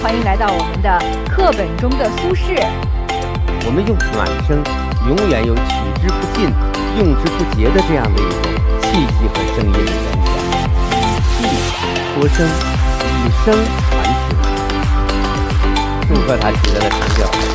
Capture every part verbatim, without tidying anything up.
欢迎来到我们的课本中的苏轼。 我们用暖声，永远有取之不尽、用之不竭的这样的一种气息和声音的联想，以气托声，以声传情。祝贺他取得的成就。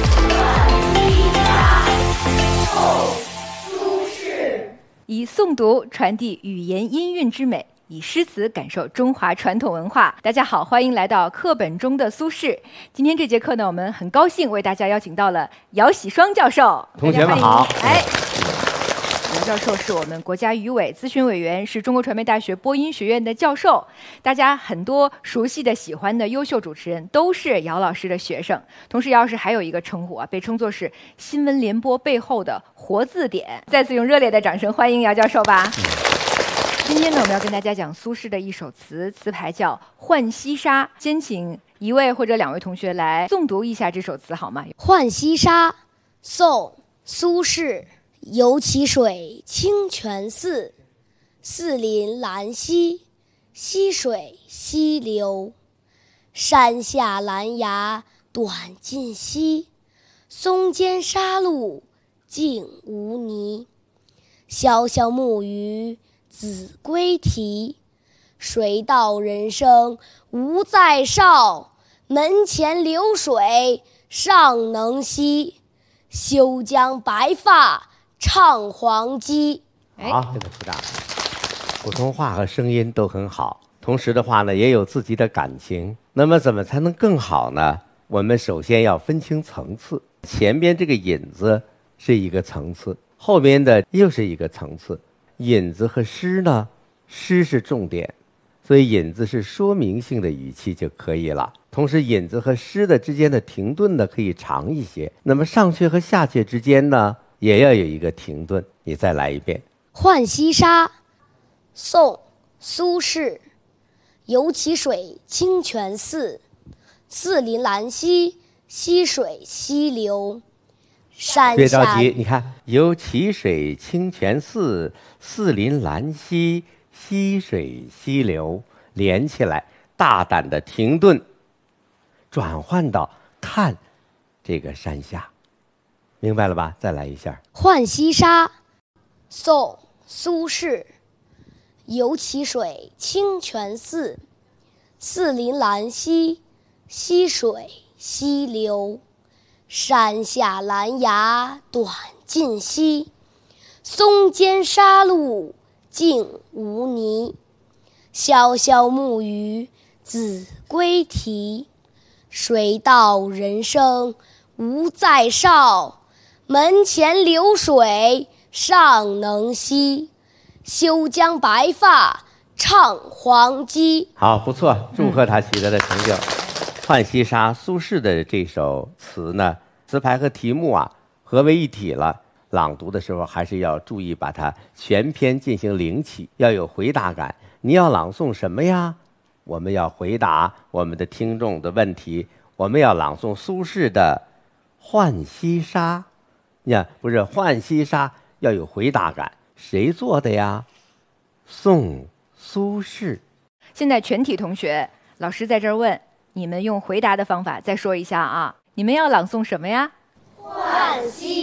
以诵读传递语言音韵之美，以诗词感受中华传统文化。大家好，欢迎来到课本中的苏轼。今天这节课呢，我们很高兴为大家邀请到了姚喜双教授。 同学们好。 哎，姚教授是我们国家语委咨询委员，是中国传媒大学播音学院的教授。大家很多熟悉的、喜欢的优秀主持人都是姚老师的学生。同时，姚老师还有一个称呼啊，被称作是新闻联播背后的活字典。再次用热烈的掌声欢迎姚教授吧。今天呢，我们要跟大家讲苏轼的一首词，词牌叫《浣溪沙》。先请一位或者两位同学来诵读一下这首词好吗？ 《浣溪沙》宋·苏轼。游其水清泉寺，寺临兰溪，溪水溪流。山下兰芽短尽稀，松间沙路净无泥。潇潇木鱼子规啼，水到人生无再少。门前流水尚能西，休将白发唱黄鸡。 好，这个鼓掌。普通话和声音都很好，同时的话呢，也有自己的感情。那么怎么才能更好呢？我们首先要分清层次，前边这个引子是一个层次，后边的又是一个层次。引子和诗呢，诗是重点，所以引子是说明性的语气就可以了。同时引子和诗的之间的停顿呢，可以长一些。那么上阙和下阙之间呢，也要有一个停顿。你再来一遍。 《浣溪沙》宋·苏轼。游其水清泉寺，寺临兰溪，溪水溪流。山下别着急，你看，游其水清泉寺，寺临兰溪，溪水溪流，连起来，大胆的停顿，转换到看这个山下，明白了吧？再来一下。 《浣溪沙》宋·苏轼。游其水清泉寺，寺临兰溪，溪水溪流。山下兰芽短尽稀，松间沙路净无泥。潇潇木鱼子规啼，水到人生无再少。门前流水尚能西，休将白发唱黄鸡。 好，不错，祝贺他取得的成就。《浣溪沙》苏轼的这首词呢，词牌和题目啊合为一体了。朗读的时候还是要注意把它全篇进行领起，要有回答感。你要朗诵什么呀？我们要回答我们的听众的问题。我们要朗诵苏轼的《浣溪沙》。你看，不是《浣溪沙》要有回答感。谁做的呀？宋苏轼。 现在全体同学，老师在这儿问你们，用回答的方法再说一下啊！你们要朗诵什么呀？ 浣溪